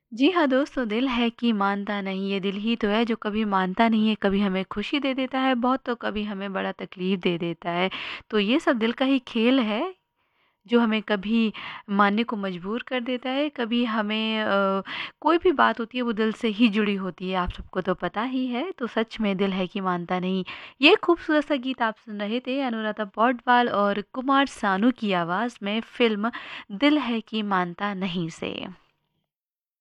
जी हाँ दोस्तों, दिल है कि मानता नहीं, ये दिल ही तो है जो कभी मानता नहीं है, कभी हमें खुशी दे देता है बहुत तो कभी हमें बड़ा तकलीफ़ दे देता है। तो ये सब दिल का ही खेल है, जो हमें कभी मानने को मजबूर कर देता है, कभी हमें कोई भी बात होती है वो दिल से ही जुड़ी होती है, आप सबको तो पता ही है। तो सच में दिल है कि मानता नहीं, ये खूबसूरत सा गीत आप सुन रहे थे अनुराधा पौडवाल और कुमार सानू की आवाज़ में फ़िल्म दिल है कि मानता नहीं से।